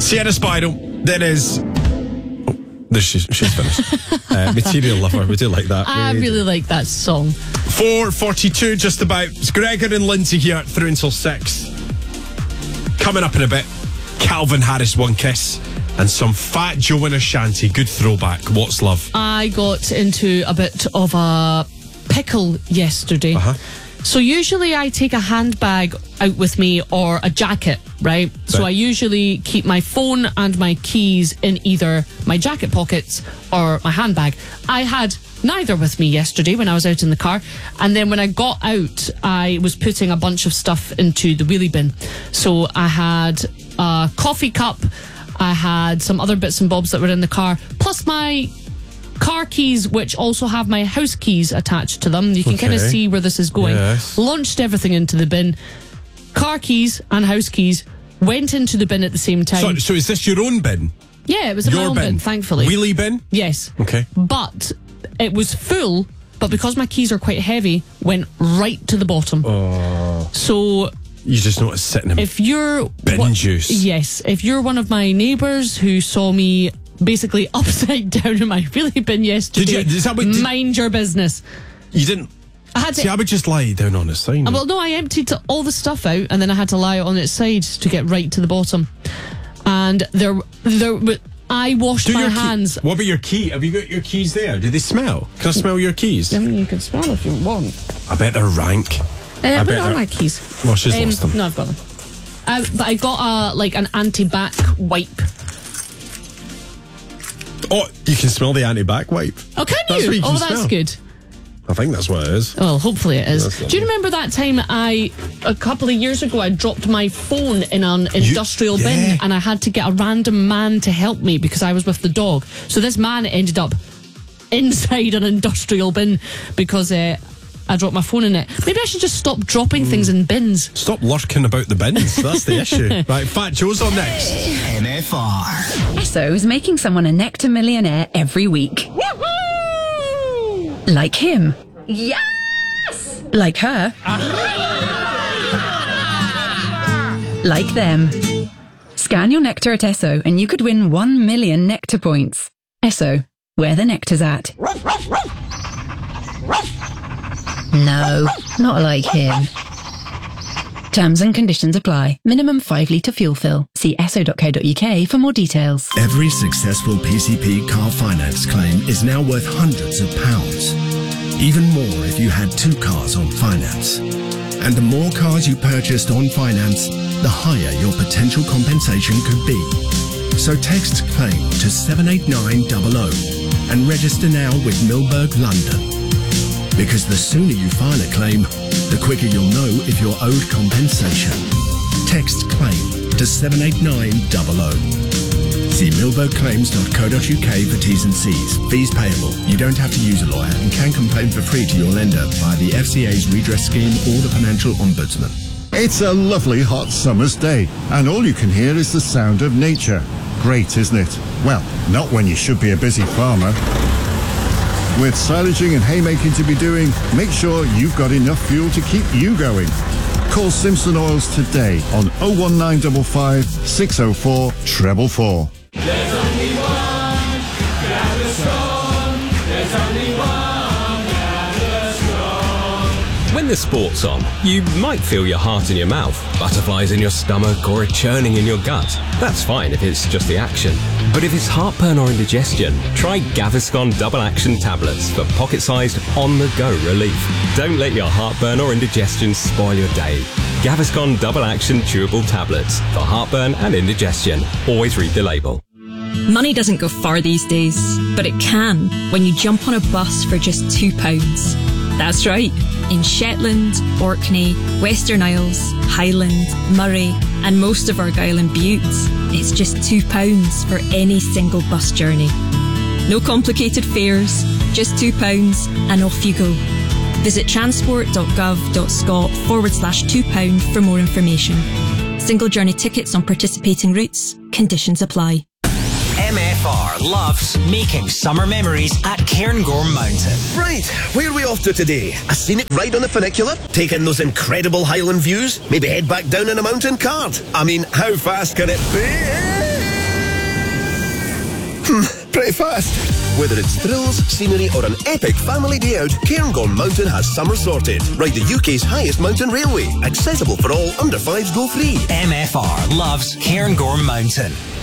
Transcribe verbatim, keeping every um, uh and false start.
Sierra Spiral. There is... Oh, there she's, she's finished. uh, Material Lover. We do like that. I we really do. like that song. four forty-two just about. It's Gregor and Lindsay here through until six. Coming up in a bit, Calvin Harris, One Kiss. And some Fat Joe and Ashanti. Good throwback. What's love? I got into a bit of a pickle yesterday. Uh-huh. So usually I take a handbag out with me or a jacket, right? So Right. I usually keep my phone and my keys in either my jacket pockets or my handbag. I had neither with me yesterday when I was out in the car. And then when I got out, I was putting a bunch of stuff into the wheelie bin. So I had a coffee cup, I had some other bits and bobs that were in the car, plus my car keys, which also have my house keys attached to them. You can Okay. kind of see where this is going. Yes. Launched everything into the bin. Car keys and house keys went into the bin at the same time. So, so is this your own bin? Yeah, it was in my Your own bin? bin, thankfully. Wheelie bin? Yes. Okay. But it was full, but because my keys are quite heavy, went right to the bottom. Oh. So You just know it's sitting in if you're... bin what- juice. Yes. If you're one of my neighbours who saw me basically upside down in my wheelie bin yesterday, Did you- is that what- did- mind your business. You didn't... I had to... See, I would just lie down on the sign. Well, no, I emptied all the stuff out and then I had to lie on its side to get right to the bottom. And there, there, I washed Do my your key- hands. What about your key? Have you got your keys there? Do they smell? Can I smell your keys? I mean, you can smell if you want. I bet they're rank. Uh, I where bet are they're- my keys? Well, she's Um, lost them. No, I've got them. Uh, but I got a like an anti-back wipe. Oh, you can smell the anti-back wipe. Oh, can That's you? what you can oh, that's smell. good. I think that's what it is. Well, hopefully it is. That's Do you lovely. remember that time I, a couple of years ago, I dropped my phone in an industrial yeah. bin and I had to get a random man to help me because I was with the dog. So this man ended up inside an industrial bin because uh, I dropped my phone in it. Maybe I should just stop dropping things in bins. Stop lurking about the bins. That's the issue. Right, Fat Joe's on next. M F R. Esso's making someone a Nectar millionaire every week. Like him. Yes! Like her. Like them. Scan your Nectar at Esso and you could win one million Nectar points. Esso, where the nectar's at. No, not like him. Terms and conditions apply. Minimum five litre fuel fill. See esso dot co dot uk for more details. Every successful P C P car finance claim is now worth hundreds of pounds. Even more if you had two cars on finance. And the more cars you purchased on finance, the higher your potential compensation could be. So text CLAIM to seven eight nine zero zero and register now with Milberg London. Because the sooner you file a claim, the quicker you'll know if you're owed compensation. Text CLAIM to seven eight nine zero zero. See milberg claims dot co dot uk for T's and C's. Fees payable. You don't have to use a lawyer and can complain for free to your lender via the F C A's redress scheme or the Financial Ombudsman. It's a lovely hot summer's day, and all you can hear is the sound of nature. Great, isn't it? Well, not when you should be a busy farmer. With silaging and haymaking to be doing, make sure you've got enough fuel to keep you going. Call Simpson Oils today on oh one nine five five, six oh four, four four four. There's only one Gaviscon. There's only one Gaviscon. When the sport's on, you might feel your heart in your mouth, butterflies in your stomach, or a churning in your gut. That's fine if it's just the action. But if it's heartburn or indigestion, try Gaviscon Double Action Tablets for pocket-sized, on-the-go relief. Don't let your heartburn or indigestion spoil your day. Gaviscon Double Action Chewable Tablets for heartburn and indigestion. Always read the label. Money doesn't go far these days, but it can when you jump on a bus for just two pounds. That's right. In Shetland, Orkney, Western Isles, Highland, Murray, and most of Argyll and Bute, it's just two pounds for any single bus journey. No complicated fares, just two pounds, and off you go. Visit transport.gov.scot forward slash two pound for more information. Single journey tickets on participating routes. Conditions apply. M F R loves making summer memories at Cairngorm Mountain. Right, where are we off to today? A scenic ride on the funicular? Take in those incredible Highland views? Maybe head back down in a mountain cart? I mean, how fast can it be? Hmm, pretty fast. Whether it's thrills, scenery or an epic family day out, Cairngorm Mountain has summer sorted. Ride the U K's highest mountain railway. Accessible for all, under fives go free. M F R loves Cairngorm Mountain.